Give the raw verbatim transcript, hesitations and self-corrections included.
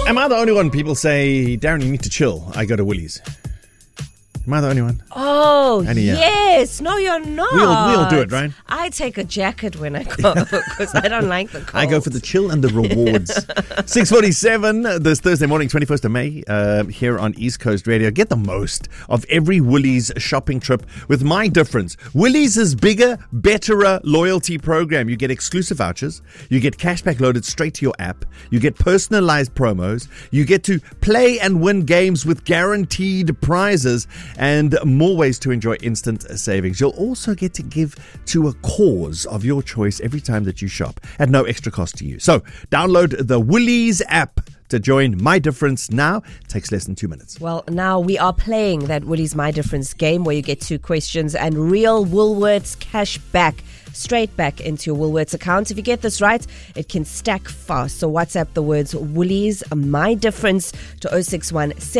Am I the only one people say, Darren, you need to chill? I go to Woolies. Am I the only one? Oh, Annie, yeah. yes. No, you're not. We all, we all do it, right? I take a jacket when I go because I don't like the cold. I go for the chill and the rewards. six forty-seven this Thursday morning, twenty-first of May, uh, here on East Coast Radio. Get the most of every Woolies shopping trip with My Difference. Woolies' bigger, betterer loyalty program. You get exclusive vouchers. You get cashback loaded straight to your app. You get personalized promos. You get to play and win games with guaranteed prizes and more ways to enjoy instant savings. You'll also get to give to a cause of your choice every time that you shop at no extra cost to you. So download the Woolies app to join My Difference now. It takes less than two minutes. Well, now we are playing that Woolies My Difference game where you get two questions and real Woolworths cash back straight back into your Woolworths account. If you get this right, it can stack fast. So WhatsApp the words Woolies My Difference to oh six one seven